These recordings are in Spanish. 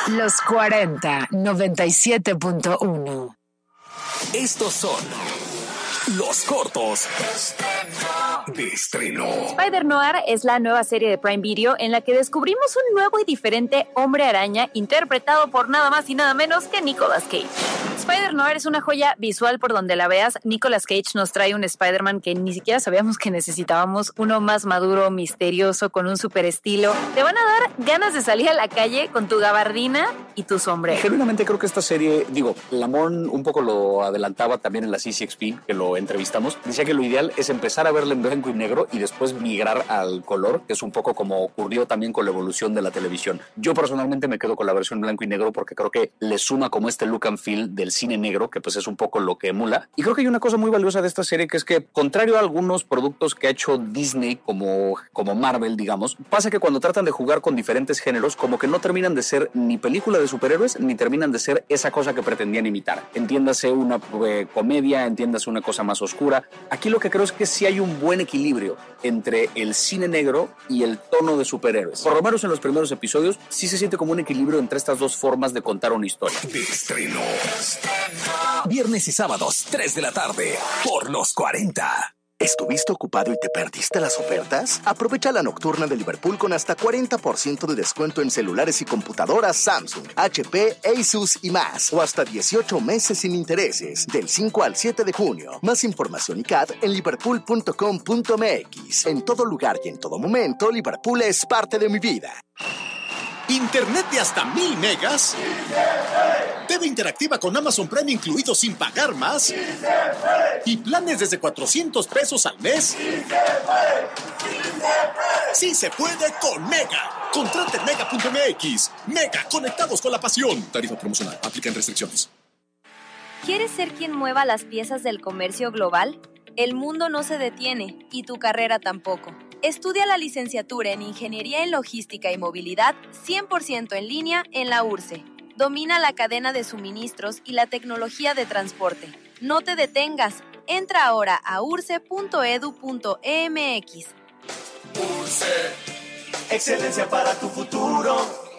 Los 40, 97.1. Estos son los cortos de estreno. Spider-Noir es la nueva serie de Prime Video en la que descubrimos un nuevo y diferente hombre araña interpretado por nada más y nada menos que Nicolas Cage. Spider-Noir es una joya visual por donde la veas. Nicolas Cage nos trae un Spider-Man que ni siquiera sabíamos que necesitábamos, uno más maduro, misterioso, con un super estilo. Te van a dar ganas de salir a la calle con tu gabardina y tu sombrero. Genuinamente creo que esta serie, Lamón un poco lo adelantaba también en la CCXP, que lo entrevistamos. Decía que lo ideal es empezar a verla en blanco y negro y después migrar al color, que es un poco como ocurrió también con la evolución de la televisión. Yo personalmente me quedo con la versión blanco y negro porque creo que le suma como este look and feel del cine negro, que pues es un poco lo que emula. Y creo que hay una cosa muy valiosa de esta serie, que es que, contrario a algunos productos que ha hecho Disney, como Marvel, digamos, pasa que cuando tratan de jugar con diferentes géneros, como que no terminan de ser ni película de superhéroes, ni terminan de ser esa cosa que pretendían imitar. Entiéndase una comedia, entiéndase una cosa más oscura. Aquí lo que creo es que sí hay un buen equilibrio entre el cine negro y el tono de superhéroes. Por lo menos en los primeros episodios sí se siente como un equilibrio entre estas dos formas de contar una historia. De estreno. Viernes y sábados, 3 de la tarde, por los 40. ¿Estuviste ocupado y te perdiste las ofertas? Aprovecha la nocturna de Liverpool con hasta 40% de descuento en celulares y computadoras Samsung, HP, Asus y más. O hasta 18 meses sin intereses, del 5 al 7 de junio. Más información y CAD en liverpool.com.mx. En todo lugar y en todo momento, Liverpool es parte de mi vida. ¿Internet de hasta 1000 megas? TV interactiva con Amazon Prime incluido sin pagar más. ¿Y planes desde 400 pesos al mes? ¡Sí se puede con Mega! Contrata en mega.mx. Mega, conectados con la pasión. Tarifa promocional. Aplican restricciones. ¿Quieres ser quien mueva las piezas del comercio global? El mundo no se detiene y tu carrera tampoco. Estudia la licenciatura en Ingeniería en Logística y Movilidad 100% en línea en la URSE. Domina la cadena de suministros y la tecnología de transporte. No te detengas. Entra ahora a urse.edu.mx. URSE, excelencia para tu futuro.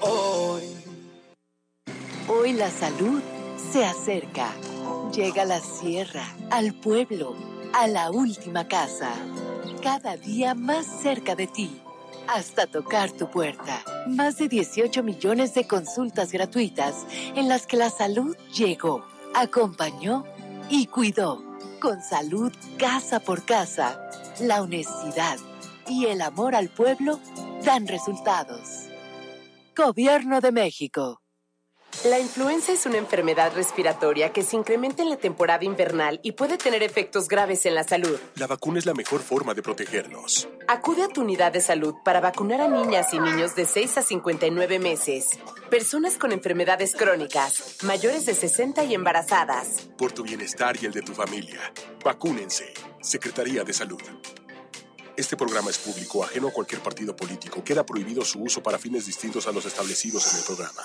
Hoy la salud se acerca. Llega a la sierra, al pueblo, a la última casa. Cada día más cerca de ti, hasta tocar tu puerta. Más de 18 millones de consultas gratuitas en las que la salud llegó, acompañó y cuidó. Con salud casa por casa, la honestidad y el amor al pueblo dan resultados. Gobierno de México. La influenza es una enfermedad respiratoria que se incrementa en la temporada invernal y puede tener efectos graves en la salud. La vacuna es la mejor forma de protegernos. Acude a tu unidad de salud para vacunar a niñas y niños de 6 a 59 meses, personas con enfermedades crónicas, mayores de 60 y embarazadas. Por tu bienestar y el de tu familia, vacúnense. Secretaría de Salud. Este programa es público, ajeno a cualquier partido político. Queda prohibido su uso para fines distintos a los establecidos en el programa.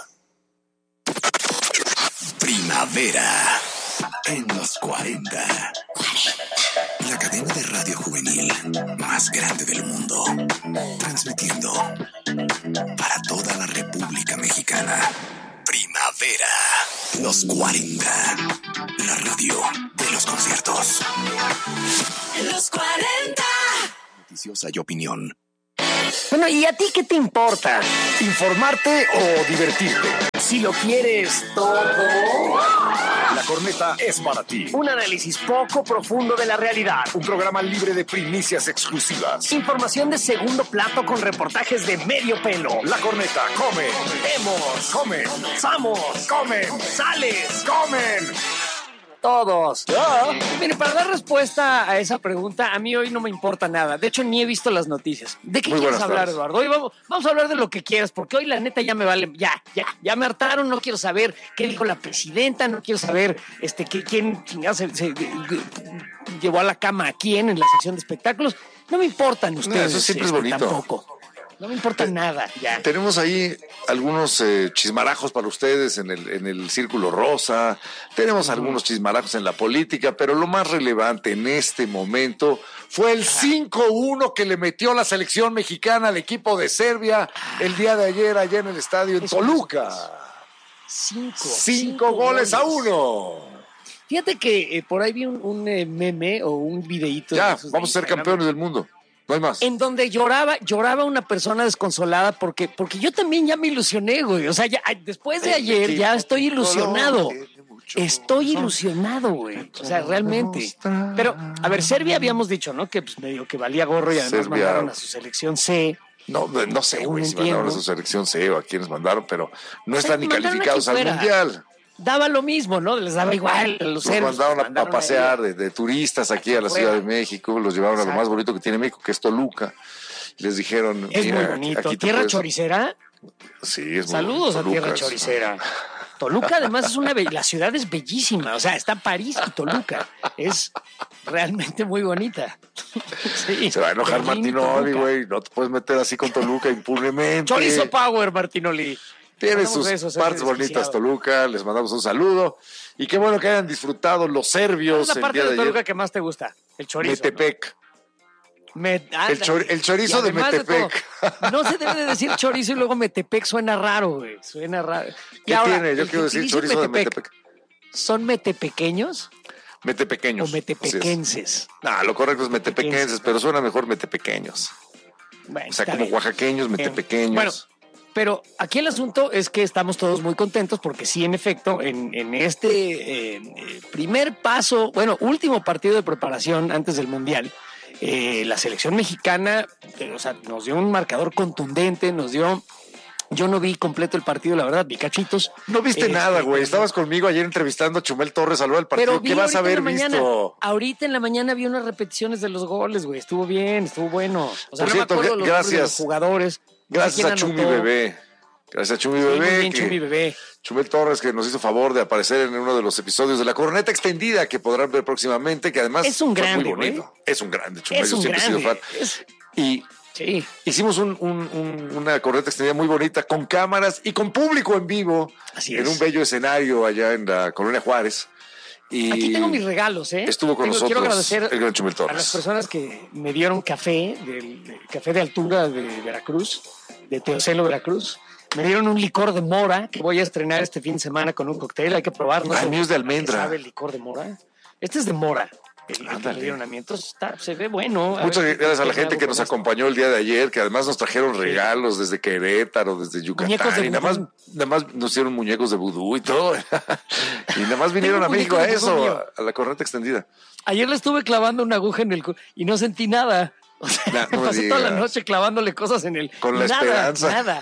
Primavera en los 40. La cadena de radio juvenil más grande del mundo. Transmitiendo para toda la República Mexicana. Primavera, los 40. La radio de los conciertos. Los 40. Noticiosa y opinión. Bueno, ¿y a ti qué te importa? ¿Informarte o divertirte? Si lo quieres todo, La Corneta es para ti. un análisis poco profundo de la realidad, Un programa libre de primicias exclusivas. información de segundo plato con reportajes de medio pelo. La Corneta come, Vemos, come, vamos, comen, sales, comen. todos. Mire, para dar respuesta a esa pregunta, a mí hoy no me importa nada. De hecho, ni he visto las noticias. ¿De qué Muy quieres buenas hablar, tardes. Eduardo? Hoy vamos a hablar de lo que quieras, porque hoy la neta ya me vale, ya me hartaron. No quiero saber qué dijo la presidenta, no quiero saber quién chingados se llevó a la cama a quién en la sección de espectáculos. No me importan ustedes. eso siempre es bonito. Tampoco. No me importa nada, ya. Tenemos ahí algunos chismarajos para ustedes en el Círculo Rosa. Tenemos algunos chismarajos en la política, pero lo más relevante en este momento fue el 5-1 que le metió la selección mexicana al equipo de Serbia el día de ayer allá en el estadio en Toluca. 5 goles a 1. Fíjate que por ahí vi un meme o un videíto. Ya, vamos a ser campeones del mundo. No hay más. En donde lloraba una persona desconsolada porque yo también ya me ilusioné, güey. O sea, ya, después de ayer ya estoy ilusionado. Estoy ilusionado, güey. O sea, realmente. Pero, a ver, Serbia habíamos dicho, ¿no? Que pues medio que valía gorro y además mandaron a su selección C. No sé, güey, si mandaron a su selección C o a quienes mandaron, pero no están ni calificados al Mundial. Daba lo mismo, ¿no? Les daba igual. Los mandaron a pasear de turistas aquí a la Ciudad de México, los llevaron a lo más bonito que tiene México, que es Toluca. Les dijeron... Es muy bonito. ¿Tierra choricera? Sí, es Saludos a Tierra Choricera. Toluca además la ciudad es bellísima, o sea, está París y Toluca. Es realmente muy bonita. Sí, se va a enojar Martinoli, güey. No te puedes meter así con Toluca impunemente. Chorizo Power, Martinoli. Tiene sus partes bonitas Toluca, les mandamos un saludo. Y qué bueno que hayan disfrutado los serbios. ¿Cuál es la parte de Toluca que más te gusta? El chorizo. Metepec. ¿No? El chorizo de Metepec. No se debe de decir chorizo y luego Metepec, suena raro, güey. Suena raro. ¿Qué tiene? Yo quiero decir chorizo de Metepec. ¿Son metepequeños? Metepequeños. O metepequenses. No, lo correcto es metepequenses, pero suena mejor metepequeños. Bueno, o sea, como bien. Oaxaqueños, metepequeños. Bueno, pero aquí el asunto es que estamos todos muy contentos porque sí, en efecto, en este primer paso, último partido de preparación antes del Mundial, la selección mexicana, o sea, nos dio un marcador contundente, yo no vi completo el partido, la verdad, vi cachitos. No viste nada, güey. Estabas conmigo ayer entrevistando a Chumel Torres al del partido. ¿Qué vas a haber visto? Ahorita en la mañana vi unas repeticiones de los goles, güey. Estuvo bien, estuvo bueno. O sea, por cierto, gracias de los jugadores. Gracias a Chumi Bebé. Gracias a Chumi Bebé. Bien, Chumi Bebé. Chumel Torres, que nos hizo favor de aparecer en uno de los episodios de La Coroneta Extendida, que podrán ver próximamente, que además es un grande, muy bonito. Güey. Es un grande, Chumel. Yo siempre he sido fan. Y sí, hicimos una Coroneta Extendida muy bonita, con cámaras y con público en vivo. Así en un bello escenario allá en la Colonia Juárez. Y aquí tengo mis regalos, ¿eh? Estuvo con nosotros quiero agradecer el gran Chumel Torres. A las personas que me dieron café, del café de altura de Veracruz, de Teocelo, Veracruz. Me dieron un licor de mora que voy a estrenar este fin de semana con un cóctel. Hay que probarlo. El mío es de almendra. ¿Sabe el licor de mora? Este es de mora. El que me dieron a mí. Entonces se ve bueno. Muchas gracias a la gente que nos acompañó el día de ayer, que además nos trajeron regalos desde Querétaro, desde Yucatán. Y nada más nos hicieron muñecos de vudú y todo. Y nada más vinieron a México a eso, a la Corriente Extendida. Ayer le estuve clavando una aguja en el y no sentí nada. O sea, no pasé toda la noche clavándole cosas en el... Con la esperanza. Nada.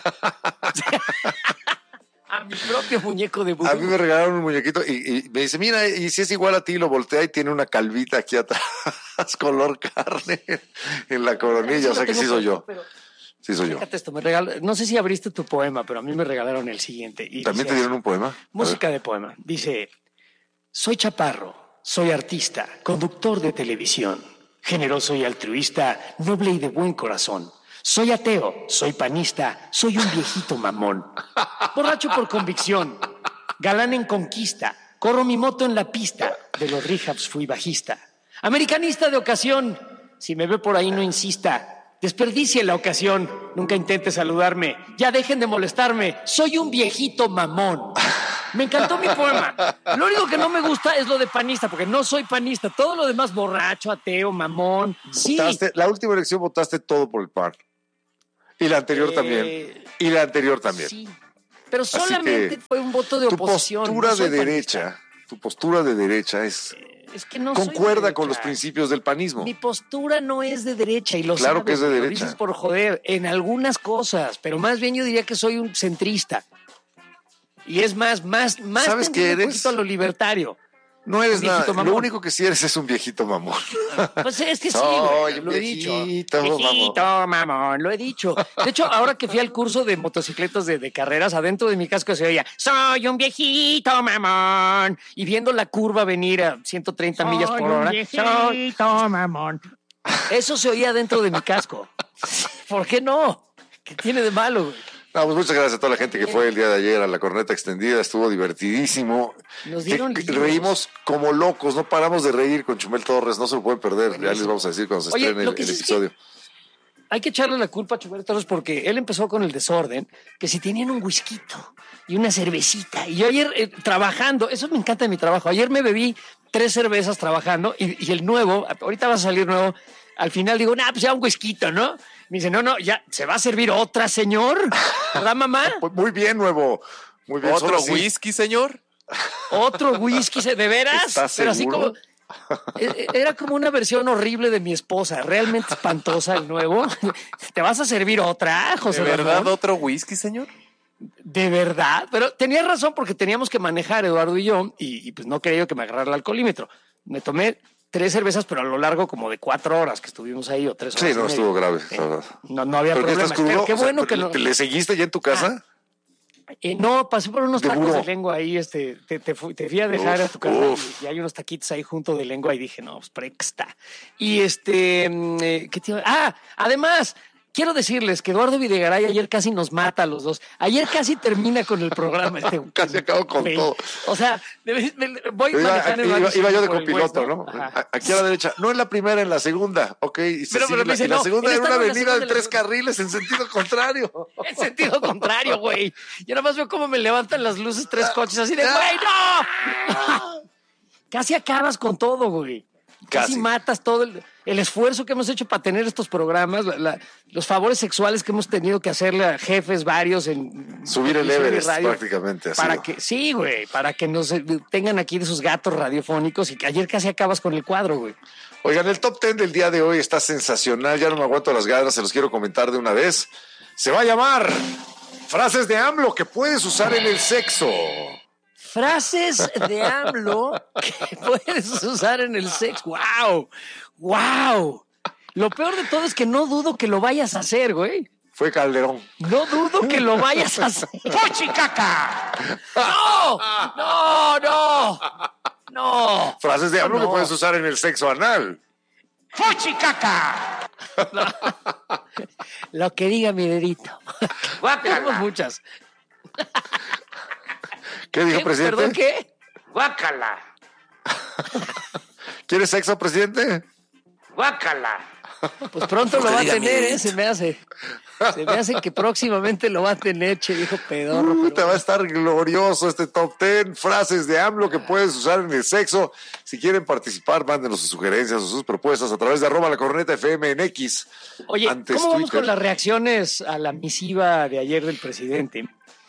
A mi propio muñeco de vudú. A mí me regalaron un muñequito y me dice, mira, y si es igual a ti, lo voltea y tiene una calvita aquí atrás, color carne, en la coronilla. O sea que sí soy yo. Sí soy yo. Fíjate esto, no sé si abriste tu poema, pero a mí me regalaron el siguiente. Y ¿también te dieron un poema? Música de poema. Dice, soy chaparro, soy artista, conductor de televisión. Generoso y altruista, noble y de buen corazón. Soy ateo, soy panista, soy un viejito mamón. Borracho por convicción, galán en conquista, corro mi moto en la pista, de los rehabs fui bajista. Americanista de ocasión, si me ve por ahí no insista, desperdicie la ocasión, nunca intente saludarme, ya dejen de molestarme, soy un viejito mamón. Me encantó mi poema. Lo único que no me gusta es lo de panista, porque no soy panista. Todo lo demás, borracho, ateo, mamón. Sí. La última elección votaste todo por el PAN. Y la anterior también. Y la anterior también. Sí. Pero solamente fue un voto de oposición. Tu postura de derecha es que no concuerda con los principios del panismo. Mi postura no es de derecha y lo claro sabes, que es de derecha. Lo dices por joder, en algunas cosas, pero más bien yo diría que soy un centrista. Y es más ¿sabes qué eres? A lo libertario. No eres nada, mamón. Lo único que sí eres es un viejito mamón. Pues es que sí, güey, lo he dicho. Viejito mamón, lo he dicho. De hecho, ahora que fui al curso de motocicletas de carreras, adentro de mi casco se oía, soy un viejito mamón. Y viendo la curva venir a 130 millas por hora, soy viejito mamón. Eso se oía dentro de mi casco. ¿Por qué no? ¿Qué tiene de malo, güey? No, pues muchas gracias a toda la gente que fue el día de ayer a la Corneta Extendida, estuvo divertidísimo. Nos dieron reímos como locos, no paramos de reír con Chumel Torres, no se lo pueden perder, buenísimo. Ya les vamos a decir cuando se estrene el episodio. Hay que echarle la culpa a Chumel Torres porque él empezó con el desorden, que si tenían un whisky, y una cervecita. Y yo ayer trabajando, eso me encanta de mi trabajo. Ayer me bebí 3 cervezas trabajando y el nuevo, ahorita va a salir nuevo. Al final digo, pues ya un whisky, ¿no? Me dice, no, ya, ¿se va a servir otra, señor? ¿Verdad, mamá? Muy bien, nuevo. Muy bien. ¿Otro whisky, señor? Otro whisky, ¿de veras? ¿Estás Pero seguro? así como... Era como una versión horrible de mi esposa, realmente espantosa el nuevo. ¿Te vas a servir otra, José? ¿De verdad Ramón? otro whisky, señor? De verdad, pero tenías razón porque teníamos que manejar, Eduardo y yo, y pues no quería yo que me agarrara el alcoholímetro. Me tomé 3 cervezas, pero a lo largo como de 4 horas que estuvimos ahí o 3 horas. Sí, no estuvo grave. No había ¿Pero problema. estás crudo? Qué bueno que ¿Le seguiste ya en tu casa? no, pasé por unos tacos Duro. de lengua ahí, te fui a dejar a tu casa y hay unos taquitos ahí junto de lengua y dije, no, pues prexta. Y ¿qué te iba? Además, quiero decirles que Eduardo Videgaray ayer casi nos mata a los dos. Ayer casi termina con el programa. Casi acabo con todo. O sea, voy manejando. Iba yo de por el copiloto, West, ¿no? Aquí a la derecha. No en la primera, en la segunda. Ok. Y Pero me dice, la no, segunda él era estaba una en la avenida segunda de 3 carriles en sentido contrario. En sentido contrario, güey. Yo nada más veo cómo me levantan las luces 3 coches así de, güey, no. Casi acabas con todo, güey. Casi matas todo el esfuerzo que hemos hecho para tener estos programas, los favores sexuales que hemos tenido que hacerle a jefes varios en subir el Everest prácticamente. Para que, sí, güey, para que nos tengan aquí de sus gatos radiofónicos y que ayer casi acabas con el cuadro, güey. Oigan, el top 10 del día de hoy está sensacional, ya no me aguanto las ganas, se los quiero comentar de una vez. Se va a llamar Frases de AMLO que puedes usar en el sexo. Frases de AMLO que puedes usar en el sexo. ¡Wow! ¡Wow! Lo peor de todo es que no dudo que lo vayas a hacer, güey. Fue Calderón. No dudo que lo vayas a hacer. ¡Fuchicaca! ¡No! ¡No, no! ¡No! Frases de AMLO que puedes usar en el sexo anal. ¡Fuchicaca! No. Lo que diga mi dedito. Tenemos muchas. ¿Qué dijo, presidente? ¿Perdón qué? Guácala. ¿Quieres sexo, presidente? Guácala. Pues pronto lo va a tener, se me hace. Se me hace que próximamente lo va a tener, che, dijo pedorro. Te va a estar glorioso este top 10. Frases de AMLO que puedes usar en el sexo. Si quieren participar, mándenos sus sugerencias o sus propuestas a través de @lacornetafm en X. Oye, antes ¿cómo vamos Twitter. con las reacciones a la misiva de ayer del presidente?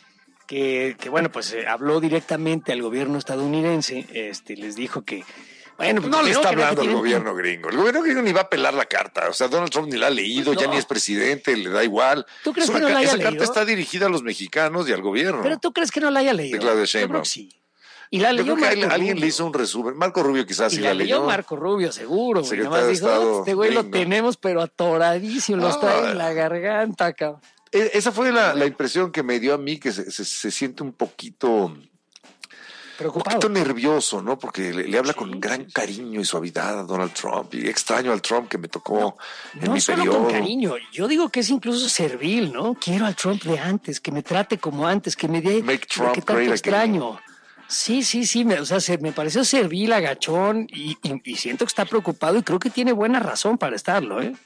Que bueno, pues habló directamente al gobierno estadounidense, les dijo que, bueno, pues, no le está que hablando al tienen- gobierno gringo. El gobierno gringo ni va a pelar la carta. O sea, Donald Trump ni la ha leído, ya No. ni es presidente, le da igual. ¿Tú crees que no la haya esa leído? carta está dirigida a los mexicanos y al gobierno. Pero tú crees que no la haya leído. De Claudia Yo Sheinbaum. creo que sí. Y la Yo leyó creo que Marco alguien Rubio. le hizo un resumen. Marco Rubio quizás Y sí la la leyó leyó. Marco Rubio, seguro. Güey. Secretario Nada más de dijo, Estado este güey lo gringo. tenemos, pero atoradísimo, lo trae en la garganta, cabrón. Esa fue la impresión que me dio a mí, que se siente un poquito Preocupado. nervioso, ¿no? Porque le habla con gran cariño y suavidad a Donald Trump. Y extraño al Trump que me tocó en No mi solo periodo. con cariño, yo digo que es incluso servil, ¿no? Quiero al Trump de antes, que me trate como antes, que me dé Make lo Trump que tanto great again. extraño. Sí, me pareció servil, agachón y siento que está preocupado y creo que tiene buena razón para estarlo, ¿eh?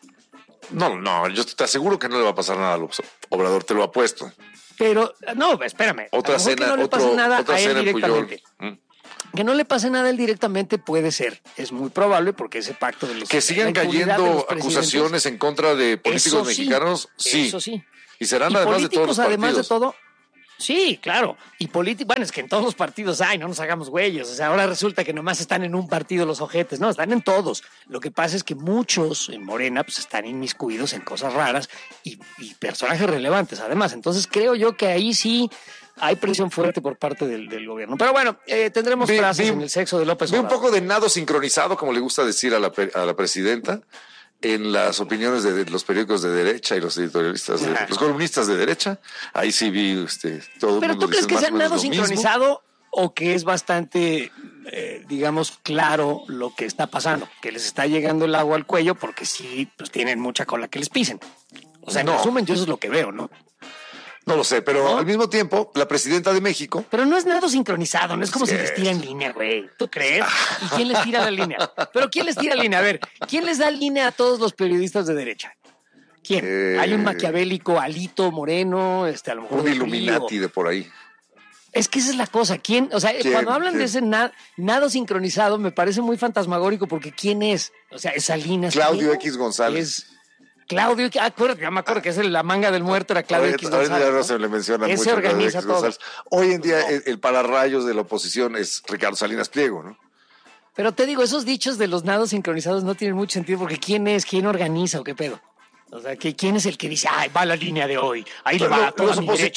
No, yo te aseguro que no le va a pasar nada a López Obrador, te lo apuesto. Pero, no, espérame. Otra a lo mejor cena, que no le pase nada otra a él cena en directamente. Puyol. Que no le pase nada a él directamente puede ser. Es muy probable porque ese pacto de los... Que sigan la impunidad de cayendo los presidentes, acusaciones en contra de políticos eso sí, mexicanos. Sí. Eso sí. Y serán Y además de todos los políticos, además de partidos. todo. Sí, claro. Y políticos, bueno, es que en todos los partidos hay, no nos hagamos güeyes. O sea, ahora resulta que nomás están en un partido los ojetes. No, están en todos. Lo que pasa es que muchos en Morena pues están inmiscuidos en cosas raras y personajes relevantes, además. Entonces creo yo que ahí sí hay presión fuerte por parte del gobierno. Pero bueno, tendremos frases en el sexo de López Vi un Obrador. poco de nado sincronizado, como le gusta decir a la presidenta, en las opiniones de los periódicos de derecha y los editorialistas, los columnistas de derecha. Ahí sí vi todo el ¿Pero mundo tú crees dice que más sea o menos nado lo mismo. sincronizado o que es bastante, digamos, claro lo que está pasando? Que les está llegando el agua al cuello porque sí, pues tienen mucha cola que les pisen. O sea, en No. resumen, yo eso es lo que veo, ¿no? No lo sé, pero ¿No? al mismo tiempo, la presidenta de México. Pero no es nado sincronizado, no es como Sí si les tira en línea, güey. ¿Tú crees? ¿Y quién les tira la línea? Pero ¿quién les tira la línea? A ver, ¿quién les da línea a todos los periodistas de derecha? ¿Quién? Hay un maquiavélico Alito Moreno, a lo mejor Un del Illuminati PRI, de por ahí. Es que esa es la cosa. ¿Quién? O sea, cuando hablan de ese nado sincronizado, me parece muy fantasmagórico porque ¿quién es? O sea, es Salinas. Claudio X González. Claudio, ya me acuerdo que es la manga del muerto, era Claudio X González. Ahorita ya no se le menciona mucho. Ese organiza todo. Hoy en día el pararrayos de la oposición es Ricardo Salinas Pliego, ¿no? Pero te digo, esos dichos de los nados sincronizados no tienen mucho sentido porque ¿quién es? ¿Quién organiza o qué pedo? O sea, ¿quién es el que dice, ay, va la línea de hoy? Ahí le va los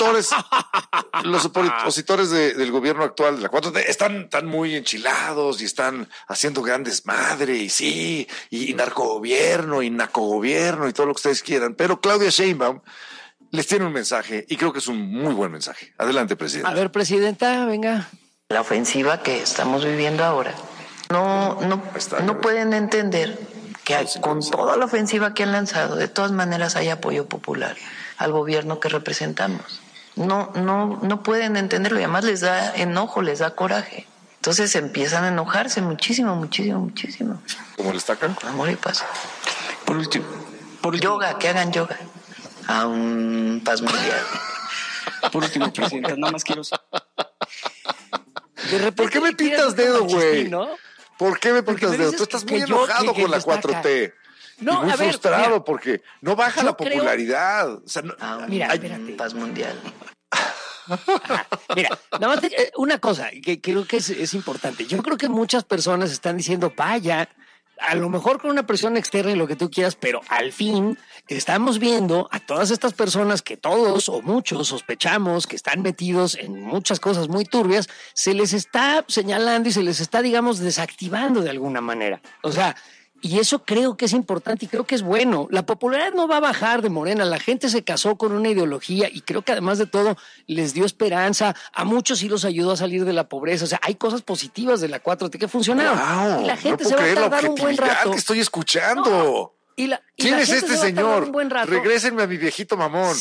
opositores del gobierno actual de la 4T están muy enchilados y están haciendo grandes madres, y sí, y narcogobierno y nacogobierno y todo lo que ustedes quieran. Pero Claudia Sheinbaum les tiene un mensaje y creo que es un muy buen mensaje. Adelante, presidenta. A ver, presidenta, venga. La ofensiva que estamos viviendo ahora, no pueden entender que con toda la ofensiva que han lanzado, de todas maneras hay apoyo popular al gobierno que representamos. No pueden entenderlo y además les da enojo, les da coraje. Entonces empiezan a enojarse muchísimo. ¿Cómo le destacan? Amor y paz. Por último. Yoga, que hagan yoga. A un paz mundial. Por último, presidenta, nada más quiero... ¿Por qué me pintas dedo, güey? ¿Por qué me pintas dedo? Tú estás muy enojado con la 4T. No, y muy frustrado mira, porque no baja la popularidad. O sea, mira, espérate. Paz mundial. Mira, nada más una cosa que creo que es importante. Yo creo que muchas personas están diciendo, vaya, a lo mejor con una presión externa y lo que tú quieras, pero al fin estamos viendo a todas estas personas que todos o muchos sospechamos que están metidos en muchas cosas muy turbias, se les está señalando y se les está, digamos, desactivando de alguna manera. O sea, y eso creo que es importante y creo que es bueno. La popularidad no va a bajar de Morena. La gente se casó con una ideología y creo que además de todo les dio esperanza. A muchos sí los ayudó a salir de la pobreza. O sea, hay cosas positivas de la 4T que funcionaron. Wow, y la gente se va a tardar un buen rato. Que estoy escuchando. No, ¿Quién es este señor? Regrésenme a mi viejito mamón.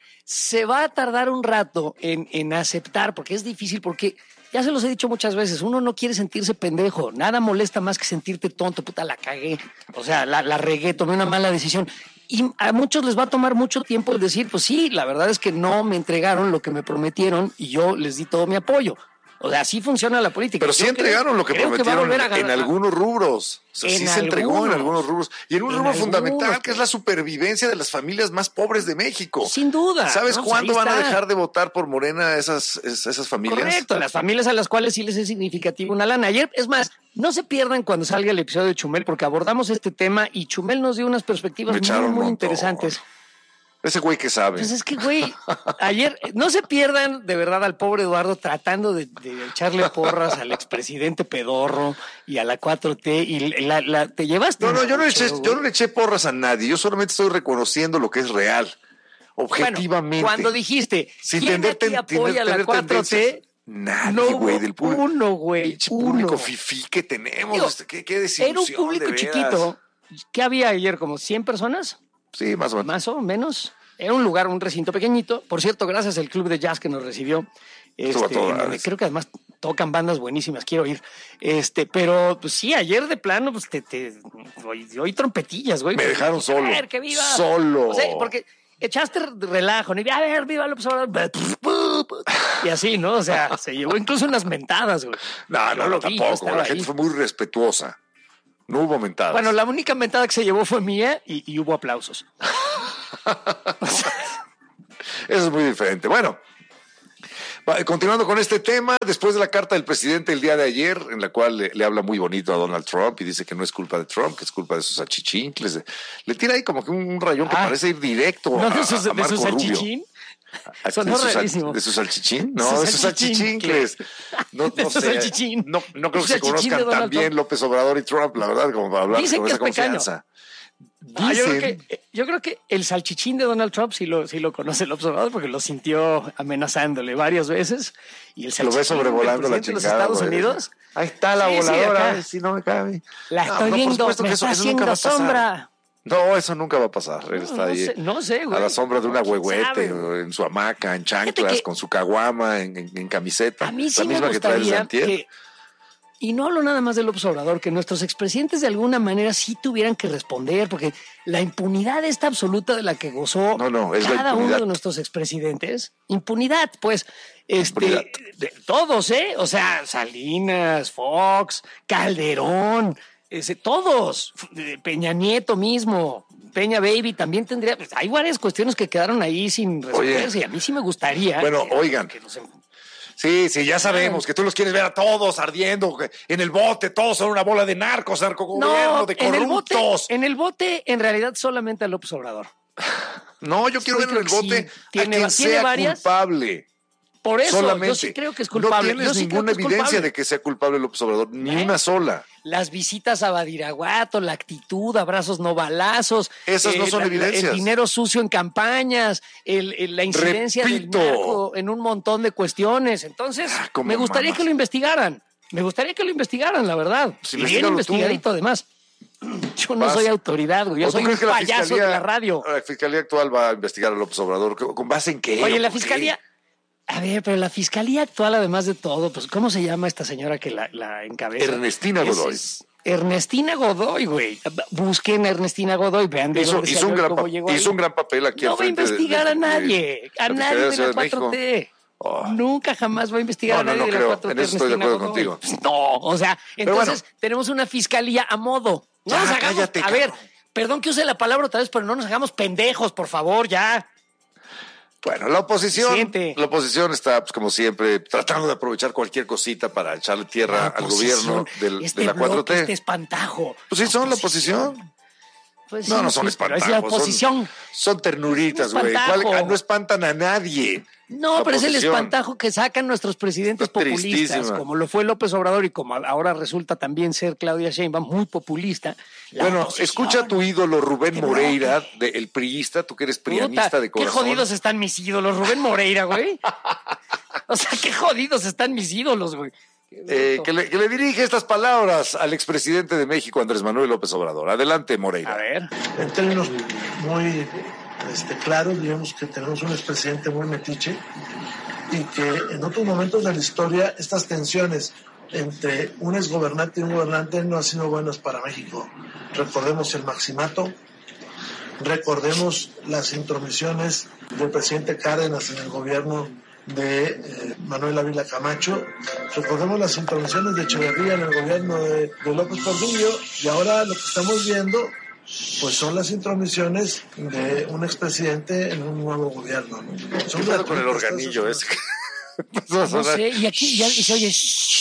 Se va a tardar un rato en aceptar, porque es difícil, porque ya se los he dicho muchas veces, uno no quiere sentirse pendejo, nada molesta más que sentirte tonto, puta, la cagué, o sea, la regué, tomé una mala decisión. Y a muchos les va a tomar mucho tiempo el decir, pues sí, la verdad es que no me entregaron lo que me prometieron y yo les di todo mi apoyo. O sea, así funciona la política. Pero sí entregaron lo que prometieron en algunos rubros. O sea, sí se entregó en algunos rubros. Y en un rubro fundamental, que es la supervivencia de las familias más pobres de México. Sin duda. ¿Sabes cuándo van a dejar de votar por Morena esas familias? Correcto, las familias a las cuales sí les es significativo una lana. Ayer, es más, no se pierdan cuando salga el episodio de Chumel, porque abordamos este tema y Chumel nos dio unas perspectivas muy interesantes. Ese güey que sabe. Pues es que, güey, ayer no se pierdan de verdad al pobre Eduardo tratando de echarle porras al expresidente pedorro y a la 4T y te llevaste. No, yo no le eché porras a nadie. Yo solamente estoy reconociendo lo que es real, objetivamente. Bueno, cuando dijiste, ¿quién aquí apoya a la 4T? Nadie, güey, del público. Uno, güey. Público fifí que tenemos. Qué desilusión. Era un público chiquito. ¿Qué había ayer? ¿Como 100 personas? Sí, más o menos. Más o menos. Era un lugar, un recinto pequeñito. Por cierto, gracias al club de jazz que nos recibió. Creo que además tocan bandas buenísimas, quiero ir. Pero pues sí, ayer de plano, pues oí trompetillas, güey. Me dejaron solo. A ver, que viva. Solo. O sea, porque echaste relajo, a ver, viva López Obrador. Y así, ¿no? O sea, se llevó incluso unas mentadas, güey. No, tampoco. La gente fue muy respetuosa. No hubo mentadas. Bueno, la única mentada que se llevó fue mía y hubo aplausos. Eso es muy diferente. Bueno, continuando con este tema, después de la carta del presidente el día de ayer, en la cual le habla muy bonito a Donald Trump y dice que no es culpa de Trump, que es culpa de sus achichincles. Le tira ahí como que un rayón que parece ir directo a Marco Rubio. Sonó rarísimo. ¿De su salchichín? No, de sus achichincles. No sé. No creo que se conozcan tan bien López Obrador y Trump, la verdad, como para hablar con esa confianza. Yo creo que el salchichín de Donald Trump sí lo conoce el observador porque lo sintió amenazándole varias veces. Y el salchichín lo ve sobrevolando la chingada. De los Estados Unidos. Ahí está la voladora, si no me cabe. La estoy viendo, me está haciendo sombra. No, eso nunca va a pasar. Él está ahí no sé, güey. A la sombra de una huehuete, en su hamaca, en chanclas, con su caguama, en camiseta. A mí sí la misma me gustaría que trae el Y no hablo nada más de López Obrador, que nuestros expresidentes de alguna manera sí tuvieran que responder, porque la impunidad esta absoluta de la que gozó es cada uno de nuestros expresidentes. Impunidad, pues, de todos, ¿eh? O sea, Salinas, Fox, Calderón, todos, Peña Nieto mismo, Peña Baby también tendría. Pues, hay varias cuestiones que quedaron ahí sin resolverse y a mí sí me gustaría. Bueno, oigan. Sí, ya sabemos que tú los quieres ver a todos ardiendo en el bote, todos son una bola de narcos, narcogobierno, de corruptos. En el bote, en realidad, solamente a López Obrador. No, yo quiero ver en el bote a quien sea varias? culpable. Por eso, solamente. yo sí creo que es culpable. No tienes ninguna evidencia de que sea culpable López Obrador, ni una sola. Las visitas a Badiraguato, la actitud, abrazos no balazos. Esas no son evidencias. El dinero sucio en campañas, la incidencia del narco en un montón de cuestiones. Entonces, me gustaría que lo investigaran. Me gustaría que lo investigaran, la verdad. Pues y bien investigadito, además. Yo no soy autoridad, güey. Yo soy un payaso de la radio. La Fiscalía actual va a investigar a López Obrador. ¿Con base en qué? Oye, la Fiscalía... A ver, pero la Fiscalía actual, además de todo, pues, ¿cómo se llama esta señora que la encabeza? Ernestina Godoy. Ernestina Godoy, güey. Busquen a Ernestina Godoy, vean de dónde hizo un gran papel aquí. No va a investigar a nadie, a nadie de la 4T. Nunca jamás va a investigar a nadie de la 4T. En eso estoy de acuerdo contigo. No, o sea, entonces tenemos una fiscalía a modo. No nos hagamos, cállate, a ver, perdón que use la palabra otra vez, pero no nos hagamos pendejos, por favor, ya. Bueno, la oposición está, pues, como siempre, tratando de aprovechar cualquier cosita para echarle tierra al gobierno de la 4T. Este espantajo. Pues sí, son la oposición. Pues no son espantajos. Es la oposición. Son ternuritas, güey. No espantan a nadie. No, pero es el espantajo que sacan nuestros presidentes populistas, como lo fue López Obrador y como ahora resulta también ser Claudia Sheinbaum, muy populista. Bueno, escucha a tu ídolo Rubén Moreira, el priista, tú que eres prianista de corazón. Qué jodidos están mis ídolos, Rubén Moreira, güey. O sea, qué jodidos están mis ídolos, güey. Que le dirige estas palabras al expresidente de México, Andrés Manuel López Obrador. Adelante, Moreira. A ver. En términos muy claros, digamos que tenemos un expresidente muy metiche y que en otros momentos de la historia estas tensiones entre un exgobernante y un gobernante no han sido buenas para México. Recordemos el maximato, recordemos las intromisiones del presidente Cárdenas en el gobierno de Manuel Ávila Camacho, recordemos las intromisiones de Echeverría en el gobierno de López Portillo, y ahora lo que estamos viendo pues son las intromisiones de un expresidente en un nuevo gobierno, ¿no? ¿Qué pedo con el organillo ese? No sé, y aquí ya se oye.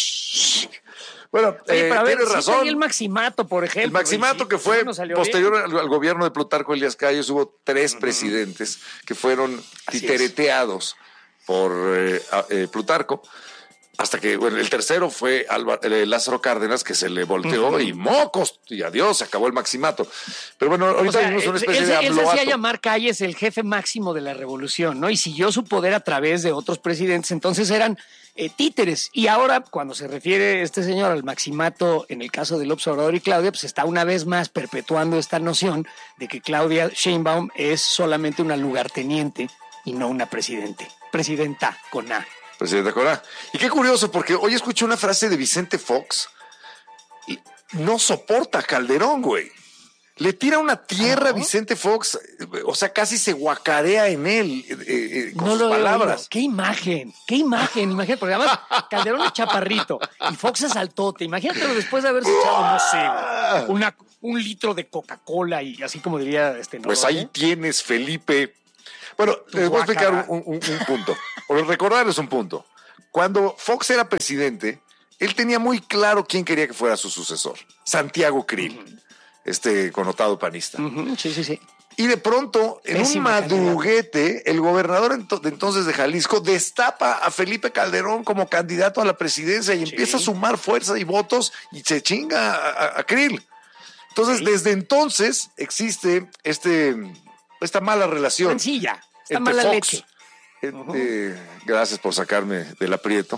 Bueno, pero a ver, tienes razón. El maximato, por ejemplo. El maximato que fue posterior al gobierno de Plutarco Elías Calles, hubo 3 presidentes que fueron titereteados por Plutarco. Hasta que, bueno, el tercero fue Lázaro Cárdenas, que se le volteó y mocos, y adiós, se acabó el maximato. Pero bueno, ahorita vimos una especie de él se hacía llamar Calles el jefe máximo de la revolución, ¿no? Y siguió su poder a través de otros presidentes, entonces eran títeres. Y ahora, cuando se refiere este señor al maximato, en el caso de López Obrador y Claudia, pues está una vez más perpetuando esta noción de que Claudia Sheinbaum es solamente una lugarteniente y no una presidenta con A. Presidenta Corá. Y qué curioso, porque hoy escuché una frase de Vicente Fox y no soporta a Calderón, güey. Le tira una tierra a Vicente Fox, o sea, casi se guacarea en él con sus palabras. Qué imagen, imagínate, porque además Calderón es chaparrito y Fox es altote. Imagínatelo después de haberse echado, no sé, un litro de Coca-Cola y así como diría ¿no? Pues ahí tienes, Felipe. Bueno, les voy a explicar un punto, o recordarles un punto. Cuando Fox era presidente, él tenía muy claro quién quería que fuera su sucesor. Santiago Krill, connotado panista. Sí. Y de pronto, en un madruguete, el gobernador entonces de Jalisco destapa a Felipe Calderón como candidato a la presidencia y empieza a sumar fuerza y votos y se chinga a Krill. Entonces, desde entonces existe esta mala relación. Esta entre mala Fox, leche. Gracias por sacarme del aprieto.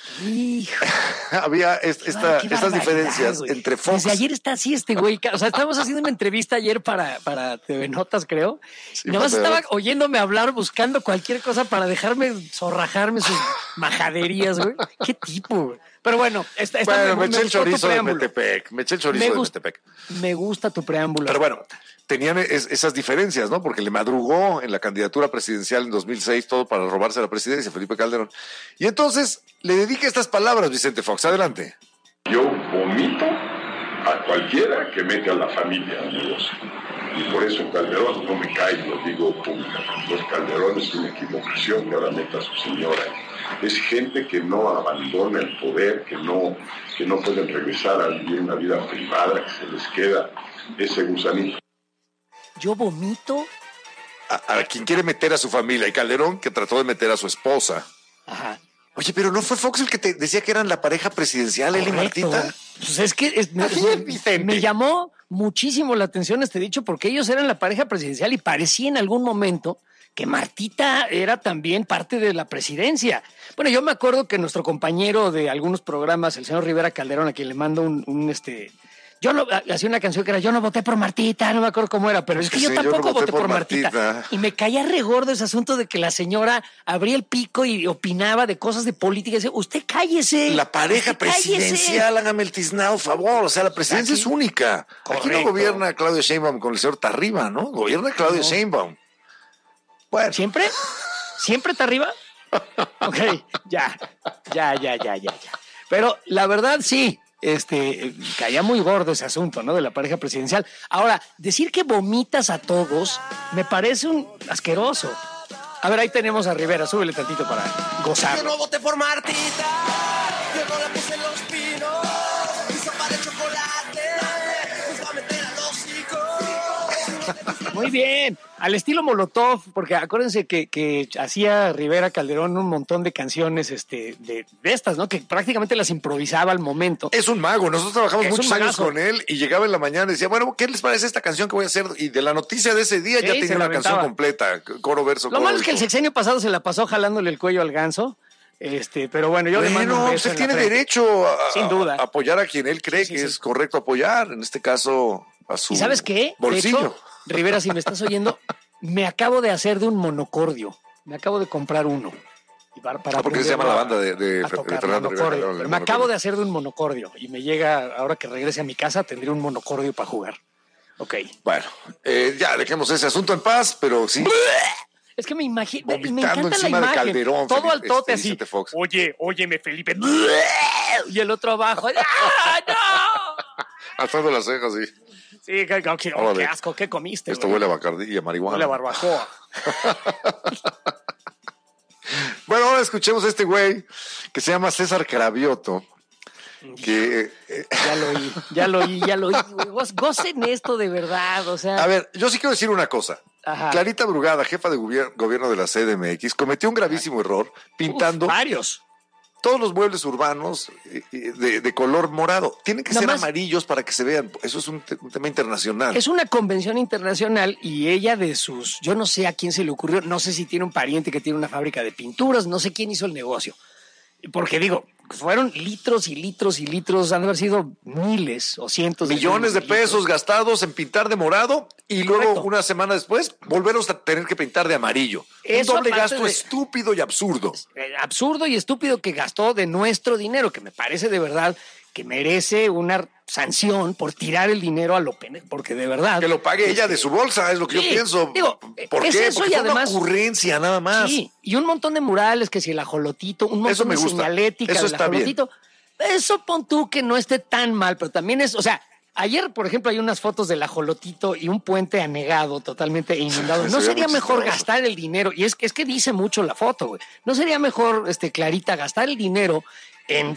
Hijo. Había estas diferencias entre Fox. Desde ayer está así este güey. O sea, estábamos haciendo una entrevista ayer para TV Notas, creo. Sí, y nomás estaba oyéndome hablar, buscando cualquier cosa para dejarme zorrajarme sus majaderías, güey. ¿Qué tipo, güey? Pero bueno, me eché el chorizo de Metepec. Me gusta tu preámbulo. Pero bueno, tenían esas diferencias, ¿no? Porque le madrugó en la candidatura presidencial en 2006 todo para robarse la presidencia, Felipe Calderón. Y entonces le dedica estas palabras, Vicente Fox. Adelante. Yo vomito a cualquiera que mete a la familia, amigos. Y por eso Calderón no me cae, lo digo públicamente. Los Calderón es una equivocación que ahora meta a su señora. Es gente que no abandona el poder, que no pueden regresar a vivir una vida privada, que se les queda ese gusanito. Yo vomito a quien quiere meter a su familia, y Calderón que trató de meter a su esposa. Ajá. Oye, pero ¿no fue Fox el que te decía que eran la pareja presidencial, él y Martita? Pues es que me llamó muchísimo la atención este dicho, porque ellos eran la pareja presidencial y parecía en algún momento que Martita era también parte de la presidencia. Bueno, yo me acuerdo que nuestro compañero de algunos programas, el señor Rivera Calderón, a quien le mando yo no hacía una canción que era Yo no voté por Martita, no me acuerdo cómo era, pero es que yo tampoco voté por Martita. Y me caía regordo ese asunto de que la señora abría el pico y opinaba de cosas de política y decía, usted cállese. La pareja presidencial, hágame el tiznado, favor. O sea, la presidencia es única. Correcto. Aquí no gobierna Claudio Sheinbaum con el señor Tarriba, ¿no? Gobierna Claudio Sheinbaum. Bueno. ¿Siempre? ¿Siempre Tarriba? Ok, ya. Pero la verdad sí. Caía muy gordo ese asunto, ¿no? De la pareja presidencial. Ahora, decir que vomitas a todos me parece un asqueroso. A ver, ahí tenemos a Rivera, súbele tantito para gozar. Yo no voté por Martita, yo no la puse en los pinos, mi sopa de chocolate, nos va a meter al hocico. Muy bien, al estilo Molotov, porque acuérdense que hacía Rivera Calderón un montón de canciones de estas, ¿no? Que prácticamente las improvisaba al momento. Es un mago, nosotros trabajamos muchos años con él y llegaba en la mañana y decía, bueno, ¿qué les parece esta canción que voy a hacer? Y de la noticia de ese día ya tenía una canción completa, coro, verso, Lo malo es que el sexenio pasado se la pasó jalándole el cuello al ganso. Pero bueno, yo le mando un beso usted tiene derecho sin duda a apoyar a quien él cree que es correcto apoyar, en este caso a su ¿Y sabes qué? bolsillo. De hecho, Rivera, si me estás oyendo, me acabo de hacer de un monocordio. Me acabo de comprar uno. Porque se llama la banda de Fernando Rivera. Pero me acabo de hacer de un monocordio y me llega, ahora que regrese a mi casa, tendré un monocordio para jugar. Ok. Bueno, ya dejemos ese asunto en paz, pero sí. Es que me imagino, me encanta la imagen. De Calderón, todo al tote así. Óyeme, Felipe. Y el otro abajo. ¡Ah, no! Alzando las cejas, sí. Sí, qué asco, ¿qué comiste? Esto huele a Bacardí y a marihuana. Huele a barbacoa. Bueno, ahora escuchemos a este güey que se llama César Cravioto. Que Ya lo oí. Gocen esto de verdad, o sea. A ver, yo sí quiero decir una cosa. Ajá. Clarita Brugada, jefa de gobierno de la CDMX, cometió un gravísimo error pintando varios. Todos los muebles urbanos de color morado. Tienen que ser amarillos para que se vean. Eso es un tema internacional. Es una convención internacional y ella yo no sé a quién se le ocurrió, no sé si tiene un pariente que tiene una fábrica de pinturas, no sé quién hizo el negocio. Porque digo, fueron litros y litros y litros, han de haber sido miles o cientos millones de pesos gastados en pintar de morado y luego una semana después volverlos a tener que pintar de amarillo. Un doble gasto estúpido y absurdo. Absurdo y estúpido que gastó de nuestro dinero, que me parece de verdad que merece una sanción por tirar el dinero a lo pendejo, porque de verdad... Que lo pague ella de su bolsa, es lo que yo pienso. Digo, ¿por qué? Eso porque y fue además, una ocurrencia nada más. Sí, y un montón de murales, que si el ajolotito, un montón de señalética del ajolotito. Eso pon tú que no esté tan mal, pero también es, o sea, ayer, por ejemplo, hay unas fotos del ajolotito y un puente anegado, totalmente inundado. ¿No sería mejor gastar el dinero? Y es que dice mucho la foto, güey. ¿No sería mejor, Clarita, gastar el dinero en